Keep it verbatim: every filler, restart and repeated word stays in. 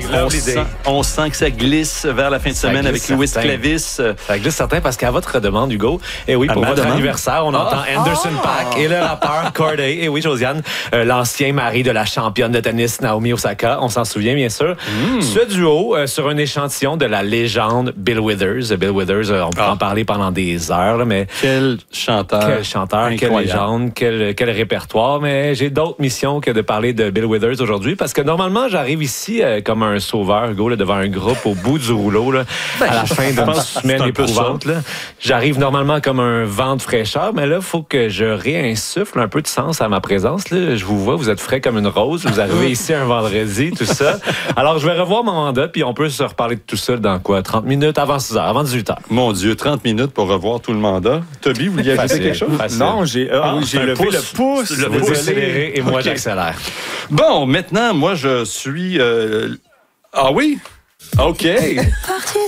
on, sent, on sent que ça glisse vers la fin de ça semaine avec Louis Clavis. Ça glisse certain parce qu'à votre demande, Hugo, et oui, pour votre demande. anniversaire, on ah. entend Anderson oh. .Paak et le rappeur Cordae. Et oui, Josiane, euh, l'ancien mari de la championne de tennis Naomi Osaka, on s'en souvient bien sûr. Mm. Ce duo euh, sur un échantillon de la légende Bill Withers. Bill Withers, euh, on peut ah. en parler pendant des heures, là, mais quel chanteur, quel chanteur, quelle légende, quel, quel répertoire. Mais j'ai d'autres missions que de parler de Bill Withers aujourd'hui parce que normalement, j'arrive ici euh, comme un sauveur, Hugo, là, devant un groupe au bout du rouleau, là, ben, à la fin d'une semaine éprouvante. Là. J'arrive normalement comme un vent de fraîcheur, mais là, il faut que je réinsuffle un peu de sens à ma présence. Là. Je vous vois, vous êtes frais comme une rose. Vous arrivez ici un vendredi, tout ça. Alors, je vais revoir mon mandat, puis on peut se reparler de tout ça dans quoi? trente minutes avant six heures, avant dix-huit heures. Mon Dieu, trente minutes pour revoir tout le mandat. Toby, vous vouliez ajouter quelque chose? Facile. Non, j'ai, euh, ah, j'ai levé pouce. le pouce. Le pouce accéléré et moi, okay. j'accélère. Bon, maintenant, moi, je suis... Euh... Ah oui? OK.